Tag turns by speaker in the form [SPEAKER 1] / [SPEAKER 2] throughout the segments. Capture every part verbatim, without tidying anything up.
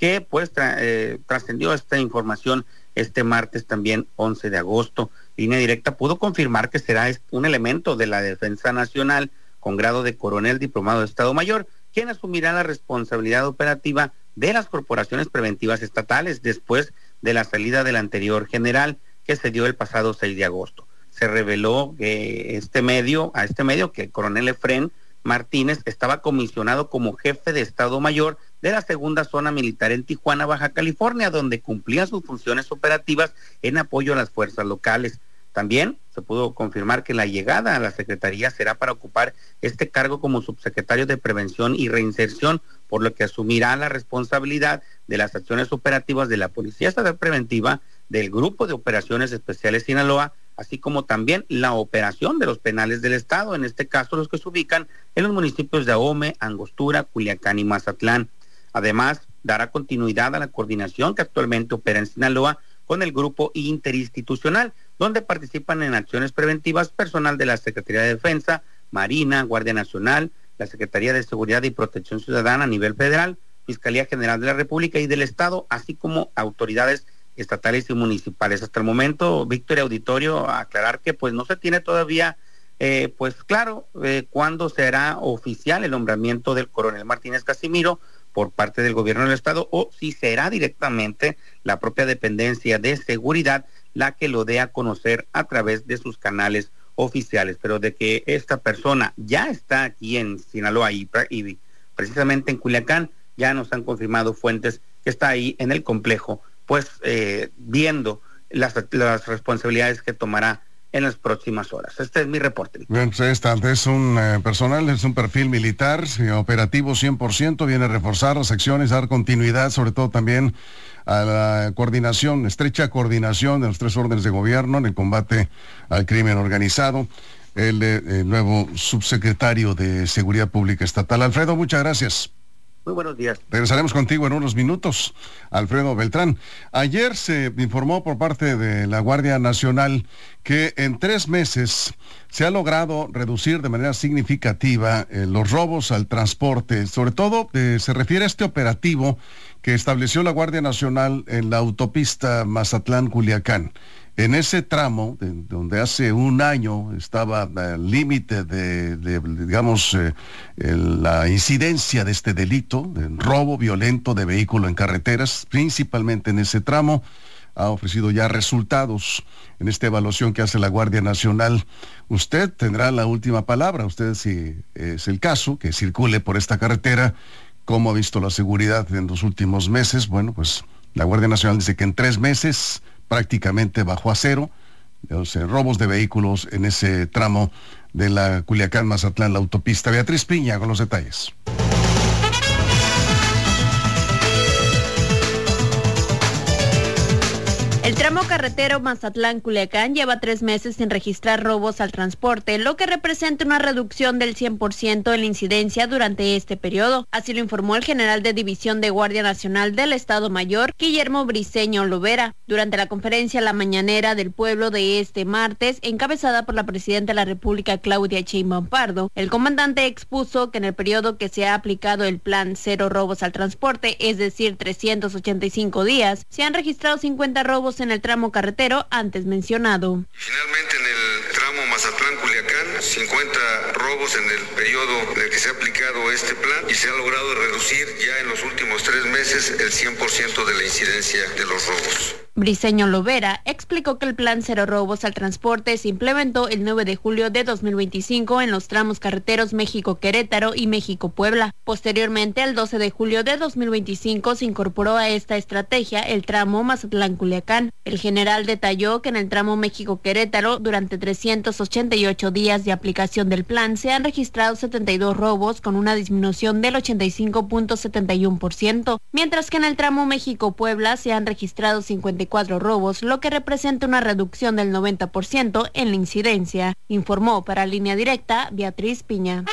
[SPEAKER 1] que pues tra- eh, trascendió esta información este martes también once de agosto. Línea Directa pudo confirmar que será un elemento de la Defensa Nacional con grado de coronel diplomado de Estado Mayor quien asumirá la responsabilidad operativa de las corporaciones preventivas estatales después de la salida del anterior general que se dio el pasado seis de agosto. Se reveló que este medio, a este medio que el coronel Efrén Martínez estaba comisionado como jefe de Estado Mayor de la segunda zona militar en Tijuana, Baja California, donde cumplía sus funciones operativas en apoyo a las fuerzas locales. También se pudo confirmar que la llegada a la Secretaría será para ocupar este cargo como subsecretario de Prevención y Reinserción, por lo que asumirá la responsabilidad de las acciones operativas de la Policía Estatal Preventiva, del Grupo de Operaciones Especiales Sinaloa, así como también la operación de los penales del Estado, en este caso los que se ubican en los municipios de Ahome, Angostura, Culiacán y Mazatlán. Además, dará continuidad a la coordinación que actualmente opera en Sinaloa con el grupo interinstitucional, donde participan en acciones preventivas personal de la Secretaría de Defensa, Marina, Guardia Nacional, la Secretaría de Seguridad y Protección Ciudadana a nivel federal, Fiscalía General de la República y del Estado, así como autoridades estatales y municipales. Hasta el momento, Víctor y Auditorio, aclarar que pues no se tiene todavía eh, pues claro eh, cuándo será oficial el nombramiento del coronel Martínez Casimiro por parte del gobierno del estado, o si será directamente la propia dependencia de seguridad la que lo dé a conocer a través de sus canales oficiales. Pero de que esta persona ya está aquí en Sinaloa y, y precisamente en Culiacán, ya nos han confirmado fuentes que está ahí en el complejo, pues eh, viendo las, las responsabilidades que tomará en las próximas horas. Este es mi reporte.
[SPEAKER 2] Bien, pues esta es un eh, personal, es un perfil militar, eh, operativo cien por ciento, viene a reforzar las acciones, dar continuidad, sobre todo también a la coordinación, estrecha coordinación de los tres órdenes de gobierno en el combate al crimen organizado. El, eh, el nuevo subsecretario de Seguridad Pública Estatal. Alfredo, muchas gracias.
[SPEAKER 1] Muy buenos días.
[SPEAKER 2] Regresaremos contigo en unos minutos, Alfredo Beltrán. Ayer se informó por parte de la Guardia Nacional que en tres meses se ha logrado reducir de manera significativa eh, los robos al transporte. Sobre todo eh, se refiere a este operativo que estableció la Guardia Nacional en la autopista Mazatlán-Culiacán. En ese tramo, de, donde hace un año estaba al límite de, de, digamos, eh, el, la incidencia de este delito, de robo violento de vehículo en carreteras, principalmente en ese tramo, ha ofrecido ya resultados en esta evaluación que hace la Guardia Nacional. Usted tendrá la última palabra, usted, si es el caso, que circule por esta carretera. ¿Cómo ha visto la seguridad en los últimos meses? Bueno, pues la Guardia Nacional dice que en tres meses prácticamente bajó a cero los eh, robos de vehículos en ese tramo de la Culiacán-Mazatlán, la autopista. Beatriz Piña con los detalles.
[SPEAKER 3] El tramo carretero Mazatlán-Culiacán lleva tres meses sin registrar robos al transporte, lo que representa una reducción del cien por ciento en la incidencia durante este periodo. Así lo informó el general de División de Guardia Nacional del Estado Mayor, Guillermo Briceño Lovera, durante la conferencia La Mañanera del Pueblo de este martes, encabezada por la Presidenta de la República, Claudia Sheinbaum Pardo. El comandante expuso que en el periodo que se ha aplicado el plan Cero Robos al Transporte, es decir, trescientos ochenta y cinco días, se han registrado cincuenta robos en el tramo carretero antes mencionado.
[SPEAKER 4] Finalmente, en el tramo Mazatlán-Culiacán, cincuenta robos en el periodo en el que se ha aplicado este plan, y se ha logrado reducir ya en los últimos tres meses el cien por ciento de la incidencia de los robos.
[SPEAKER 3] Briceño Lovera explicó que el plan Cero Robos al Transporte se implementó el nueve de julio de dos mil veinticinco en los tramos carreteros México-Querétaro y México-Puebla. Posteriormente, el doce de julio de dos mil veinticinco se incorporó a esta estrategia el tramo Mazatlán-Culiacán. El general detalló que en el tramo México-Querétaro, durante trescientos ochenta y ocho días de aplicación del plan, se han registrado setenta y dos robos con una disminución del ochenta y cinco punto setenta y uno por ciento, mientras que en el tramo México-Puebla se han registrado cincuenta y cuatro robos, lo que representa una reducción del noventa por ciento en la incidencia, informó para Línea Directa Beatriz Piña.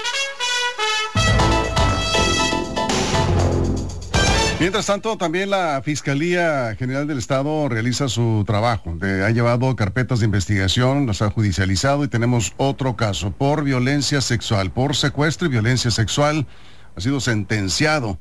[SPEAKER 2] Mientras tanto, también la Fiscalía General del Estado realiza su trabajo. De, ha llevado carpetas de investigación, los ha judicializado, y tenemos otro caso por violencia sexual, por secuestro y violencia sexual. Ha sido sentenciado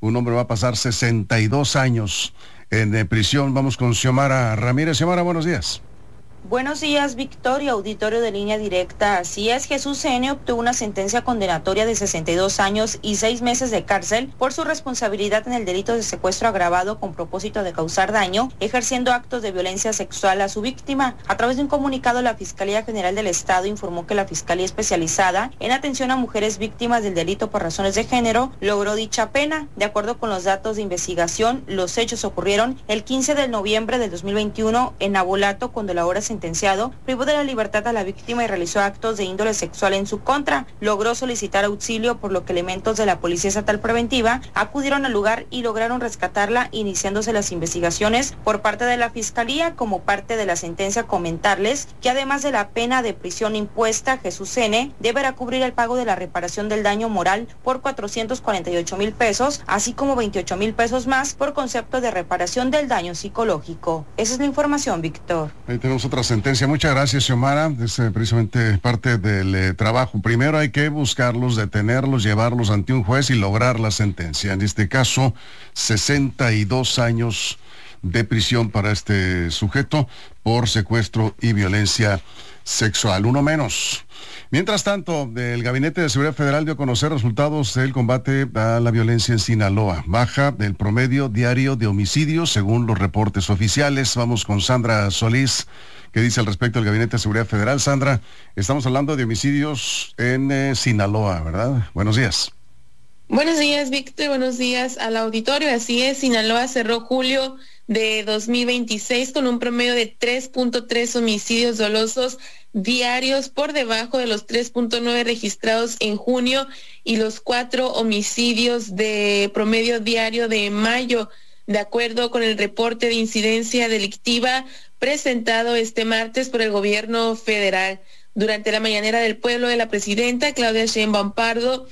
[SPEAKER 2] Un hombre va a pasar sesenta y dos años en eh, prisión. Vamos con Xiomara Ramírez. Xiomara, buenos días.
[SPEAKER 5] Buenos días, Victoria, auditorio de Línea Directa. Así es, Jesús N. obtuvo una sentencia condenatoria de sesenta y dos años y seis meses de cárcel por su responsabilidad en el delito de secuestro agravado con propósito de causar daño, ejerciendo actos de violencia sexual a su víctima. A través de un comunicado, la Fiscalía General del Estado informó que la Fiscalía Especializada en Atención a Mujeres Víctimas del Delito por Razones de Género logró dicha pena. De acuerdo con los datos de investigación, los hechos ocurrieron el quince de noviembre del dos mil veintiuno en Nabolato, cuando la hora se sentenciado privó de la libertad a la víctima y realizó actos de índole sexual en su contra. Logró solicitar auxilio, por lo que elementos de la Policía Estatal Preventiva acudieron al lugar y lograron rescatarla, iniciándose las investigaciones por parte de la Fiscalía. Como parte de la sentencia, comentarles que además de la pena de prisión impuesta, Jesús N. deberá cubrir el pago de la reparación del daño moral por cuatrocientos cuarenta y ocho mil pesos, así como veintiocho mil pesos más por concepto de reparación del daño psicológico. Esa es la información, Víctor.
[SPEAKER 2] Ahí tenemos otra sentencia. Muchas gracias, Xiomara. Es eh, precisamente parte del eh, trabajo. Primero hay que buscarlos, detenerlos, llevarlos ante un juez y lograr la sentencia. En este caso, sesenta y dos años de prisión para este sujeto por secuestro y violencia sexual. Uno menos. Mientras tanto, el Gabinete de Seguridad Federal dio a conocer resultados del combate a la violencia en Sinaloa. Baja del promedio diario de homicidios según los reportes oficiales. Vamos con Sandra Solís, que dice al respecto del Gabinete de Seguridad Federal. Sandra, estamos hablando de homicidios en eh, Sinaloa, ¿verdad? Buenos días.
[SPEAKER 6] Buenos días, Víctor. Buenos días al auditorio. Así es, Sinaloa cerró julio de dos mil veintiséis con un promedio de tres punto tres homicidios dolosos diarios, por debajo de los tres punto nueve registrados en junio y los cuatro homicidios de promedio diario de mayo, de acuerdo con el reporte de incidencia delictiva presentado este martes por el gobierno federal. Durante la mañanera del pueblo de la presidenta Claudia Sheinbaum Pardo,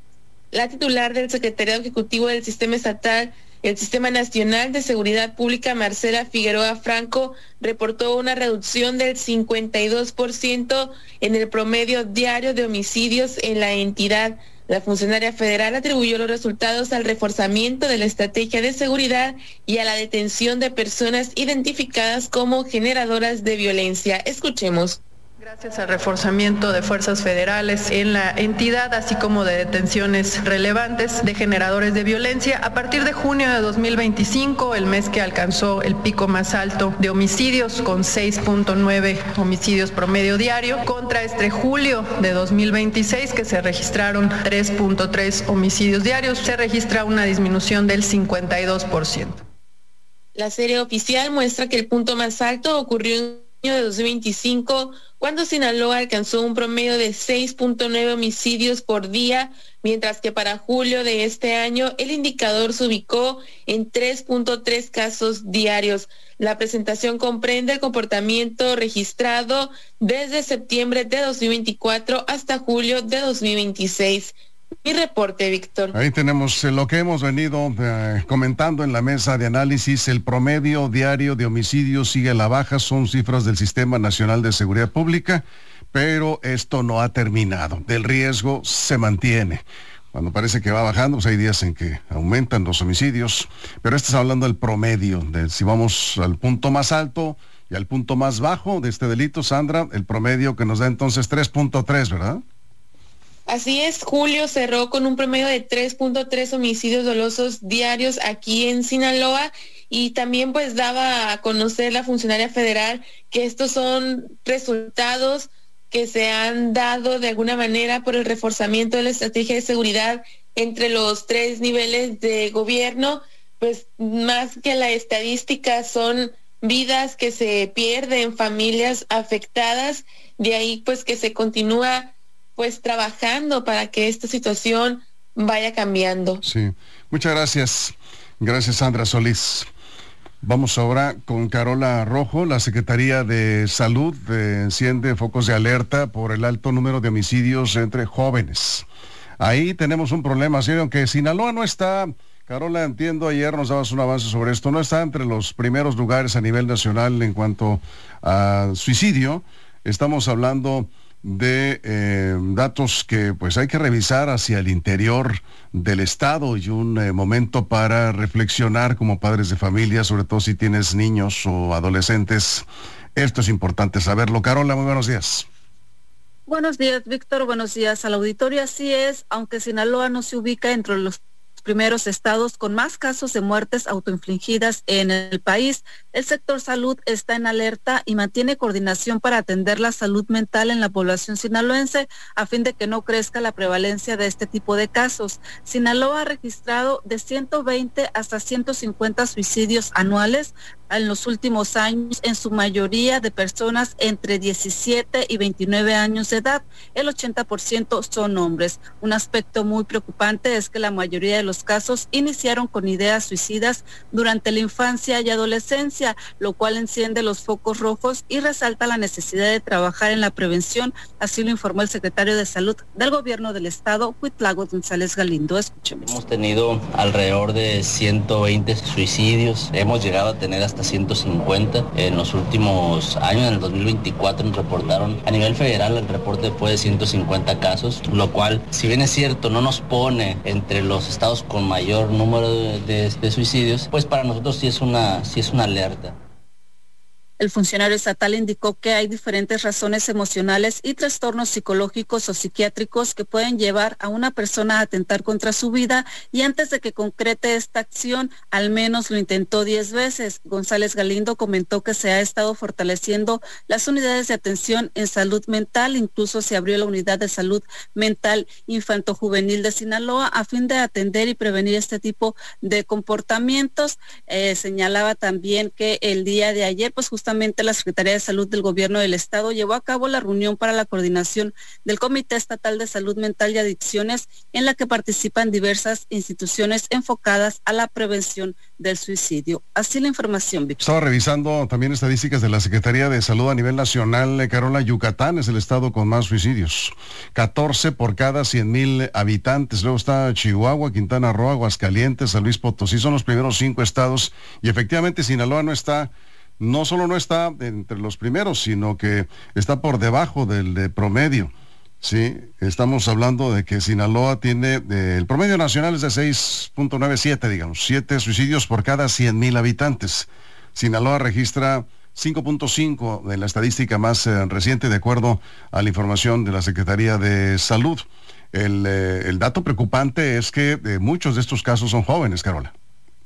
[SPEAKER 6] la titular del Secretariado Ejecutivo del Sistema Estatal, el Sistema Nacional de Seguridad Pública, Marcela Figueroa Franco, reportó una reducción del cincuenta y dos por ciento en el promedio diario de homicidios en la entidad. La funcionaria federal atribuyó los resultados al reforzamiento de la estrategia de seguridad y a la detención de personas identificadas como generadoras de violencia. Escuchemos.
[SPEAKER 7] Gracias al reforzamiento de fuerzas federales en la entidad, así como de detenciones relevantes de generadores de violencia, a partir de junio de dos mil veinticinco, el mes que alcanzó el pico más alto de homicidios, con seis punto nueve homicidios promedio diario, contra este julio de dos mil veintiséis, que se registraron tres punto tres homicidios diarios, se registra una disminución del cincuenta y dos por ciento.
[SPEAKER 6] La serie oficial muestra que el punto más alto ocurrió en de dos mil veinticinco, cuando Sinaloa alcanzó un promedio de seis punto nueve homicidios por día, mientras que para julio de este año el indicador se ubicó en tres punto tres casos diarios. La presentación comprende el comportamiento registrado desde septiembre de dos mil veinticuatro hasta julio de dos mil veintiséis. Mi reporte, Víctor.
[SPEAKER 2] Ahí tenemos eh, lo que hemos venido eh, comentando en la mesa de análisis. El promedio diario de homicidios sigue a la baja, son cifras del Sistema Nacional de Seguridad Pública, pero esto no ha terminado. El riesgo se mantiene. Cuando parece que va bajando, pues hay días en que aumentan los homicidios, pero estás hablando del promedio, de si vamos al punto más alto y al punto más bajo de este delito, Sandra, el promedio que nos da entonces tres punto tres, ¿verdad?
[SPEAKER 6] Así es, julio cerró con un promedio de tres punto tres homicidios dolosos diarios aquí en Sinaloa, y también pues daba a conocer la funcionaria federal que estos son resultados que se han dado de alguna manera por el reforzamiento de la estrategia de seguridad entre los tres niveles de gobierno. Pues más que la estadística, son vidas que se pierden, familias afectadas, de ahí pues que se continúa pues trabajando para que esta situación vaya cambiando.
[SPEAKER 2] Sí, muchas gracias. Gracias, Sandra Solís. Vamos ahora con Carola Rojo. La Secretaría de Salud eh, enciende focos de alerta por el alto número de homicidios entre jóvenes. Ahí tenemos un problema serio, aunque Sinaloa no está, Carola, entiendo, ayer nos dabas un avance sobre esto, no está entre los primeros lugares a nivel nacional en cuanto a suicidio. Estamos hablando de eh, datos que pues hay que revisar hacia el interior del estado y un eh, momento para reflexionar como padres de familia, sobre todo si tienes niños o adolescentes. Esto es importante saberlo. Carola, muy buenos días.
[SPEAKER 8] Buenos días, Víctor. Buenos días al auditorio. Así es, aunque Sinaloa no se ubica entre los primeros estados con más casos de muertes autoinfligidas en el país, el sector salud está en alerta y mantiene coordinación para atender la salud mental en la población sinaloense a fin de que no crezca la prevalencia de este tipo de casos. Sinaloa ha registrado de ciento veinte hasta ciento cincuenta suicidios anuales en los últimos años, en su mayoría de personas entre diecisiete y veintinueve años de edad. El ochenta por ciento son hombres. Un aspecto muy preocupante es que la mayoría de los casos iniciaron con ideas suicidas durante la infancia y adolescencia, lo cual enciende los focos rojos y resalta la necesidad de trabajar en la prevención. Así lo informó el secretario de Salud del Gobierno del Estado, Cuitlago González Galindo. Escuchemos.
[SPEAKER 9] Hemos tenido alrededor de ciento veinte suicidios. Hemos llegado a tener hasta ciento cincuenta en los últimos años. En el dos mil veinticuatro nos reportaron a nivel federal, el reporte fue de ciento cincuenta casos, lo cual, si bien es cierto, no nos pone entre los estados con mayor número de, de, de suicidios, pues para nosotros sí es una, sí es una alerta.
[SPEAKER 8] El funcionario estatal indicó que hay diferentes razones emocionales y trastornos psicológicos o psiquiátricos que pueden llevar a una persona a atentar contra su vida, y antes de que concrete esta acción, al menos lo intentó diez veces. González Galindo comentó que se ha estado fortaleciendo las unidades de atención en salud mental, incluso se abrió la unidad de salud mental infanto-juvenil de Sinaloa a fin de atender y prevenir este tipo de comportamientos. Eh, señalaba también que el día de ayer, pues justamente la Secretaría de Salud del Gobierno del Estado llevó a cabo la reunión para la coordinación del Comité Estatal de Salud Mental y Adicciones, en la que participan diversas instituciones enfocadas a la prevención del suicidio. Así la información, Víctor.
[SPEAKER 2] Estaba revisando también estadísticas de la Secretaría de Salud a nivel nacional. Carola, Yucatán es el estado con más suicidios, catorce por cada cien mil habitantes. Luego está Chihuahua, Quintana Roo, Aguascalientes, San Luis Potosí, son los primeros cinco estados, y efectivamente Sinaloa no está No solo no está entre los primeros, sino que está por debajo del de promedio. Sí, estamos hablando de que Sinaloa tiene, eh, el promedio nacional es de seis punto noventa y siete, digamos, siete suicidios por cada cien mil habitantes. Sinaloa registra cinco punto cinco en la estadística más eh, reciente, de acuerdo a la información de la Secretaría de Salud. El, eh, el dato preocupante es que eh, muchos de estos casos son jóvenes, Carola.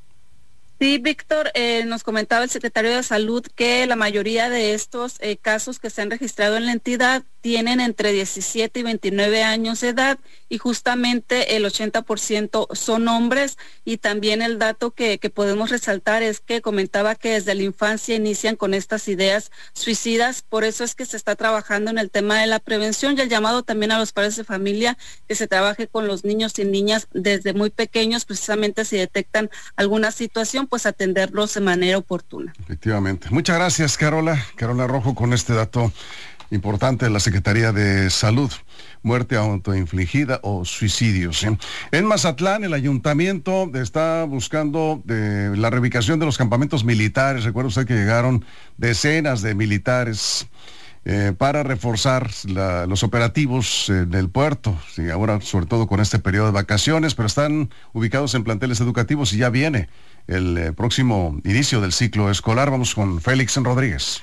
[SPEAKER 8] Sí, Víctor, eh, nos comentaba el secretario de Salud que la mayoría de estos eh, casos que se han registrado en la entidad tienen entre diecisiete y veintinueve años de edad, y justamente el ochenta por ciento son hombres. Y también el dato que, que podemos resaltar es que comentaba que desde la infancia inician con estas ideas suicidas. Por eso es que se está trabajando en el tema de la prevención y el llamado también a los padres de familia que se trabaje con los niños y niñas desde muy pequeños, precisamente si detectan alguna situación, pues atenderlos de manera oportuna.
[SPEAKER 2] Efectivamente. Muchas gracias, Carola. Carola Rojo, con este dato importante de la Secretaría de Salud. Muerte autoinfligida o suicidios. ¿eh? En Mazatlán, el ayuntamiento está buscando de la reubicación de los campamentos militares. Recuerda usted que llegaron decenas de militares eh, para reforzar la, los operativos eh, del puerto. Sí, ahora, sobre todo con este periodo de vacaciones, pero están ubicados en planteles educativos y ya viene el eh, próximo inicio del ciclo escolar. Vamos con Félix Rodríguez.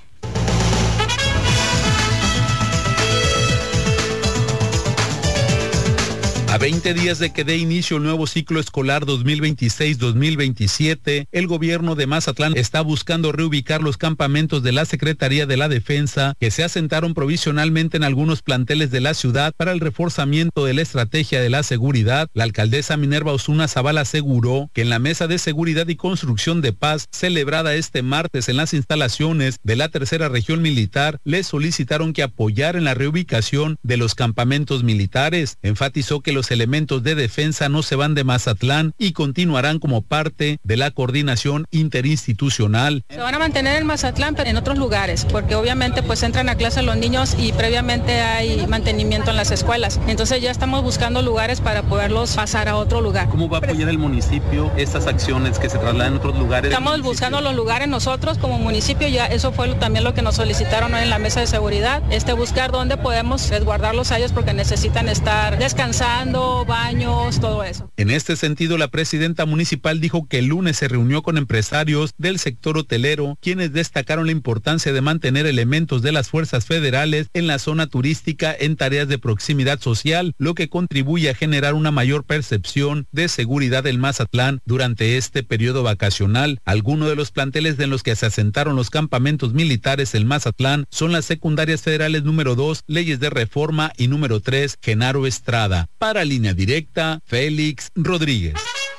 [SPEAKER 10] A veinte días de que dé inicio el nuevo ciclo escolar dos mil veintiséis dos mil veintisiete, el gobierno de Mazatlán está buscando reubicar los campamentos de la Secretaría de la Defensa que se asentaron provisionalmente en algunos planteles de la ciudad para el reforzamiento de la estrategia de la seguridad. La alcaldesa Minerva Osuna Zavala aseguró que en la Mesa de Seguridad y Construcción de Paz, celebrada este martes en las instalaciones de la Tercera Región Militar, le solicitaron que apoyaran la reubicación de los campamentos militares. Enfatizó que los elementos de defensa no se van de Mazatlán y continuarán como parte de la coordinación interinstitucional.
[SPEAKER 11] Se van a mantener en Mazatlán, pero en otros lugares, porque obviamente pues entran a clase los niños y previamente hay mantenimiento en las escuelas. Entonces ya estamos buscando lugares para poderlos pasar a otro lugar.
[SPEAKER 10] ¿Cómo va a apoyar el municipio estas acciones que se trasladan a otros lugares?
[SPEAKER 11] Estamos buscando los lugares nosotros como municipio, ya eso fue también lo que nos solicitaron hoy en la mesa de seguridad, este buscar dónde podemos resguardarlos a ellos porque necesitan estar descansando, baños, todo eso.
[SPEAKER 10] En este sentido, la presidenta municipal dijo que el lunes se reunió con empresarios del sector hotelero, quienes destacaron la importancia de mantener elementos de las fuerzas federales en la zona turística en tareas de proximidad social, lo que contribuye a generar una mayor percepción de seguridad en Mazatlán durante este periodo vacacional. Algunos de los planteles en los que se asentaron los campamentos militares en Mazatlán son las secundarias federales número dos, Leyes de Reforma, y número tres, Genaro Estrada. Para Línea Directa, Félix Rodríguez.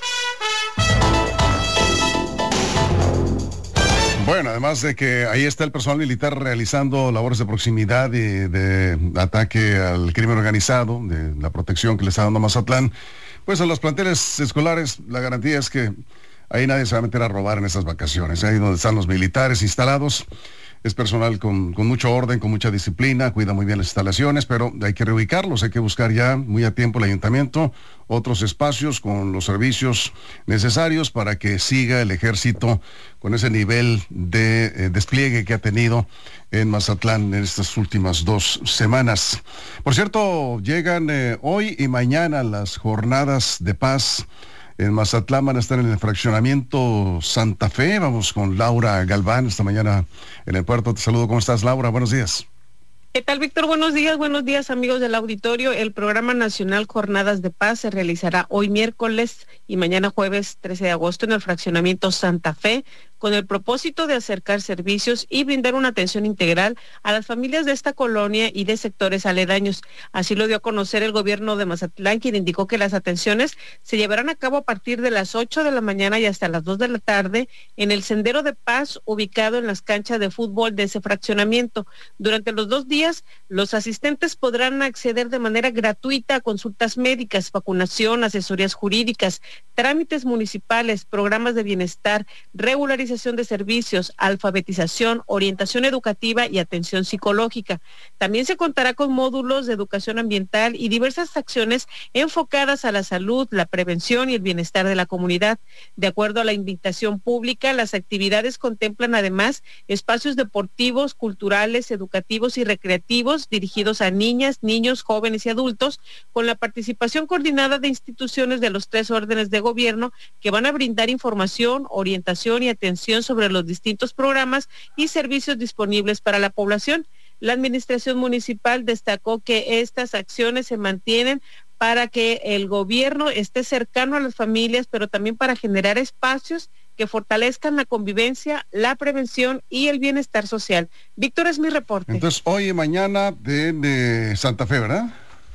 [SPEAKER 2] Bueno, además de que ahí está el personal militar realizando labores de proximidad y de ataque al crimen organizado, de la protección que le está dando Mazatlán, pues a los planteles escolares la garantía es que ahí nadie se va a meter a robar en estas vacaciones. Ahí donde están los militares instalados, es personal con, con mucho orden, con mucha disciplina, cuida muy bien las instalaciones, pero hay que reubicarlos, hay que buscar ya muy a tiempo el ayuntamiento otros espacios con los servicios necesarios para que siga el ejército con ese nivel de eh, despliegue que ha tenido en Mazatlán en estas últimas dos semanas. Por cierto, llegan eh, hoy y mañana las jornadas de paz en Mazatlán, van a estar en el fraccionamiento Santa Fe. Vamos con Laura Galván esta mañana en el puerto. Te saludo, ¿cómo estás, Laura? Buenos días.
[SPEAKER 12] ¿Qué tal, Víctor? Buenos días, buenos días, amigos del auditorio. El programa nacional Jornadas de Paz se realizará hoy miércoles y mañana jueves trece de agosto en el fraccionamiento Santa Fe, con el propósito de acercar servicios y brindar una atención integral a las familias de esta colonia y de sectores aledaños. Así lo dio a conocer el gobierno de Mazatlán, quien indicó que las atenciones se llevarán a cabo a partir de las ocho de la mañana y hasta las dos de la tarde en el Sendero de Paz, ubicado en las canchas de fútbol de ese fraccionamiento. Durante los dos días, los asistentes podrán acceder de manera gratuita a consultas médicas, vacunación, asesorías jurídicas, trámites municipales, programas de bienestar, regularización de servicios, alfabetización, orientación educativa y atención psicológica. También se contará con módulos de educación ambiental y diversas acciones enfocadas a la salud, la prevención y el bienestar de la comunidad. De acuerdo a la invitación pública, las actividades contemplan además espacios deportivos, culturales, educativos y recreativos dirigidos a niñas, niños, jóvenes y adultos, con la participación coordinada de instituciones de los tres órdenes de gobierno que van a brindar información, orientación y atención sobre los distintos programas y servicios disponibles para la población. La administración municipal destacó que estas acciones se mantienen para que el gobierno esté cercano a las familias, pero también para generar espacios que fortalezcan la convivencia, la prevención y el bienestar social. Víctor, es mi reporte.
[SPEAKER 2] Entonces, hoy y mañana de, de Santa Fe, ¿verdad?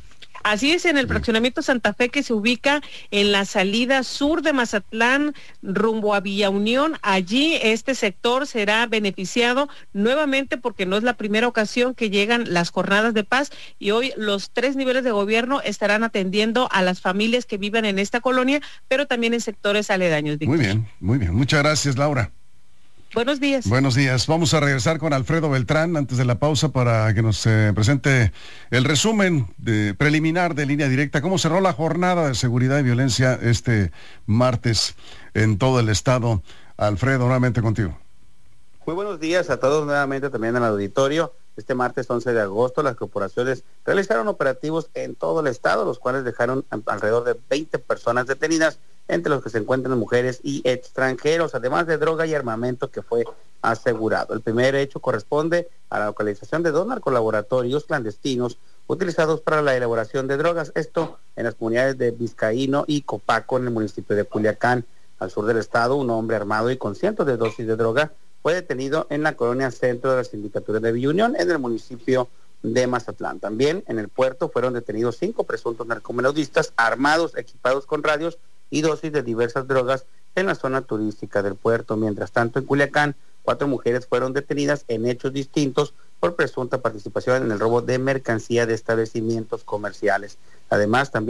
[SPEAKER 12] Así es, en el fraccionamiento Santa Fe, que se ubica en la salida sur de Mazatlán, rumbo a Villa Unión. Allí este sector será beneficiado nuevamente porque no es la primera ocasión que llegan las jornadas de paz y hoy los tres niveles de gobierno estarán atendiendo a las familias que viven en esta colonia, pero también en sectores aledaños. Víctor.
[SPEAKER 2] Muy bien, muy bien. Muchas gracias, Laura.
[SPEAKER 12] Buenos días.
[SPEAKER 2] Buenos días. Vamos a regresar con Alfredo Beltrán antes de la pausa para que nos eh, presente el resumen de, preliminar de Línea Directa. ¿Cómo cerró la jornada de seguridad y violencia este martes en todo el estado? Alfredo, nuevamente contigo.
[SPEAKER 1] Muy buenos días a todos nuevamente también en el auditorio. Este martes once de agosto las corporaciones realizaron operativos en todo el estado, los cuales dejaron alrededor de veinte personas detenidas, entre los que se encuentran mujeres y extranjeros, además de droga y armamento que fue asegurado. El primer hecho corresponde a la localización de dos narcolaboratorios clandestinos utilizados para la elaboración de drogas, esto en las comunidades de Vizcaíno y Copaco, en el municipio de Culiacán. Al sur del estado, un hombre armado y con cientos de dosis de droga fue detenido en la colonia centro de la sindicatura de Villa Unión, en el municipio de Mazatlán. También en el puerto fueron detenidos cinco presuntos narcomenudistas armados, equipados con radios y dosis de diversas drogas en la zona turística del puerto. Mientras tanto, en Culiacán, cuatro mujeres fueron detenidas en hechos distintos por presunta participación en el robo de mercancía de establecimientos comerciales. Además, también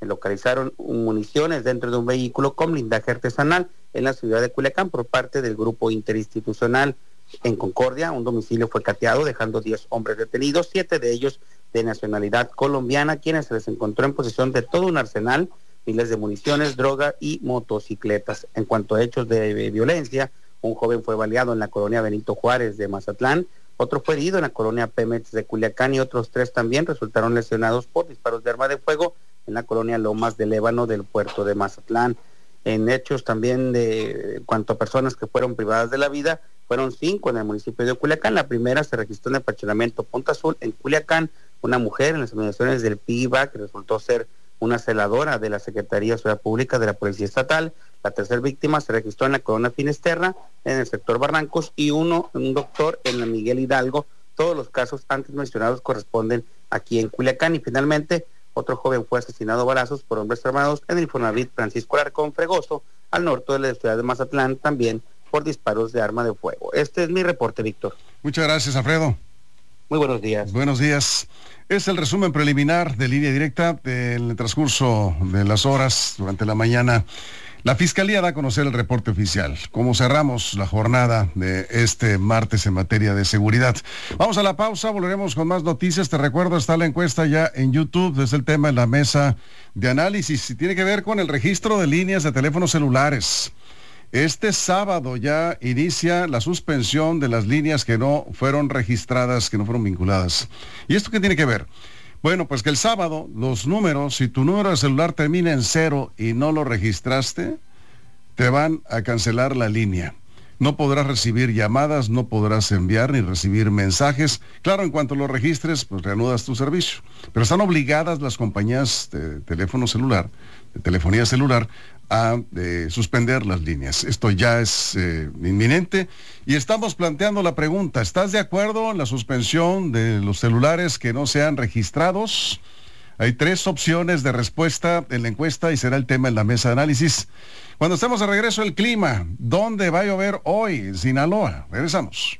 [SPEAKER 1] localizaron municiones dentro de un vehículo con blindaje artesanal en la ciudad de Culiacán por parte del grupo interinstitucional. En Concordia, un domicilio fue cateado, dejando diez hombres detenidos, siete de ellos de nacionalidad colombiana, quienes se les encontró en posesión de todo un arsenal, miles de municiones, droga y motocicletas. En cuanto a hechos de violencia, un joven fue baleado en la colonia Benito Juárez de Mazatlán, otro fue herido en la colonia Pemex de Culiacán y otros tres también resultaron lesionados por disparos de arma de fuego en la colonia Lomas de Lébano del puerto de Mazatlán. En hechos también de en cuanto a personas que fueron privadas de la vida, fueron cinco en el municipio de Culiacán. La primera se registró en el fraccionamiento Punta Azul en Culiacán, una mujer en las inmediaciones del P I B A que resultó ser una celadora de la Secretaría de Seguridad Pública de la Policía Estatal. La tercera víctima se registró en la colonia Finisterra, en el sector Barrancos, y uno, un doctor en la Miguel Hidalgo. Todos los casos antes mencionados corresponden aquí en Culiacán. Y finalmente, otro joven fue asesinado a balazos por hombres armados en el Infonavit Francisco Alarcón Fregoso, al norte de la ciudad de Mazatlán, también por disparos de arma de fuego. Este es mi reporte, Víctor.
[SPEAKER 2] Muchas gracias, Alfredo.
[SPEAKER 1] Muy buenos días.
[SPEAKER 2] Buenos días. Es el resumen preliminar de Línea Directa. En el transcurso de las horas durante la mañana, la Fiscalía da a conocer el reporte oficial. Como cerramos la jornada de este martes en materia de seguridad. Vamos a la pausa, volveremos con más noticias. Te recuerdo, está la encuesta ya en YouTube. Es el tema en la mesa de análisis y tiene que ver con el registro de líneas de teléfonos celulares. Este sábado ya inicia la suspensión de las líneas que no fueron registradas, que no fueron vinculadas. ¿Y esto qué tiene que ver? Bueno, pues que el sábado los números, si tu número de celular termina en cero y no lo registraste, te van a cancelar la línea. No podrás recibir llamadas, no podrás enviar ni recibir mensajes. Claro, en cuanto lo registres, pues reanudas tu servicio. Pero están obligadas las compañías de teléfono celular, de telefonía celular, a eh, suspender las líneas. Esto ya es eh, inminente y estamos planteando la pregunta, ¿estás de acuerdo en la suspensión de los celulares que no sean registrados? Hay tres opciones de respuesta en la encuesta y será el tema en la mesa de análisis. Cuando estemos de regreso, el clima, ¿dónde va a llover hoy? En Sinaloa. Regresamos.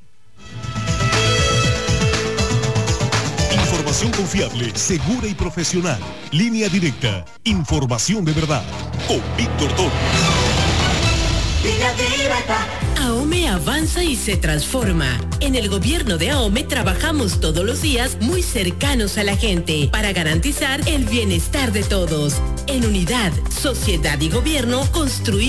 [SPEAKER 13] Información confiable, segura y profesional. Línea Directa. Información de verdad. Con Víctor Toro.
[SPEAKER 14] Línea Directa. AOME avanza y se transforma. En el gobierno de AOME trabajamos todos los días muy cercanos a la gente para garantizar el bienestar de todos. En unidad, sociedad y gobierno construimos